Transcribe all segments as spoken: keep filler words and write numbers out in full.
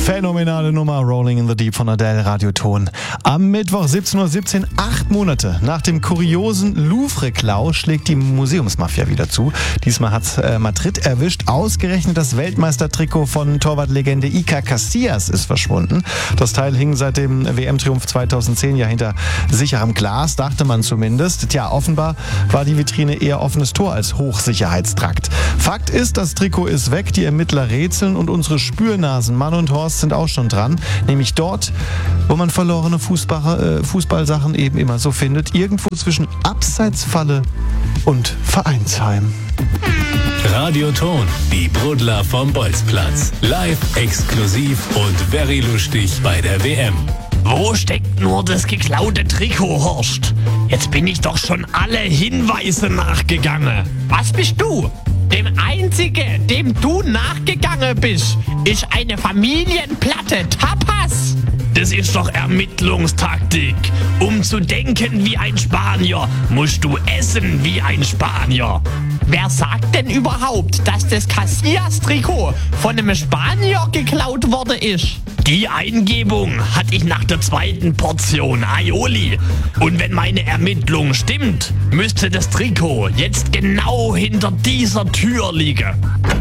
Phänomenale Nummer, Rolling in the Deep von Adele, Radioton. Am Mittwoch siebzehn Uhr siebzehn, acht Monate nach dem kuriosen Louvre-Klau schlägt die Museumsmafia wieder zu. Diesmal hat äh, Madrid erwischt. Ausgerechnet das Weltmeistertrikot von Torwartlegende Iker Casillas ist verschwunden. Das Teil hing seit dem W M-Triumph zweitausendzehn ja hinter sicherem Glas, dachte man zumindest. Tja, offenbar war die Vitrine eher offenes Tor als Hochsicherheitstrakt. Fakt ist, das Trikot ist weg, die Ermittler rätseln und unsere Spürnasen Mann und Horst sind auch schon dran. Nämlich dort, wo man verlorene Fußball, äh, Fußballsachen eben immer so findet. Irgendwo zwischen Abseitsfalle und Vereinsheim. Radioton, die Brudler vom Bolzplatz. Live, exklusiv und very lustig bei der W M. Wo steckt nur das geklaute Trikot, Horst? Jetzt bin ich doch schon alle Hinweise nachgegangen. Was bist du? Dem Einzigen, dem du nachgegangen bist, ist eine Familienplatte Tapas. Das ist doch Ermittlungstaktik. Um zu denken wie ein Spanier, musst du essen wie ein Spanier. Wer sagt denn überhaupt, dass das Casillas-Trikot von einem Spanier geklaut worden ist? Die Eingebung hatte ich nach der zweiten Portion Aioli. Und wenn meine Ermittlung stimmt, müsste das Trikot jetzt genau hinter dieser Tür liegen.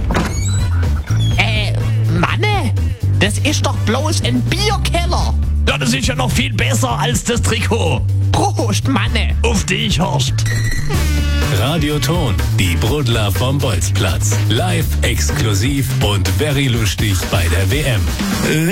Äh, Manne, das ist doch bloß ein Bierkeller. Ja, das ist ja noch viel besser als das Trikot. Prost, Manne. Auf dich, Horst. Radioton, die Brudler vom Bolzplatz. Live, exklusiv und very lustig bei der W M.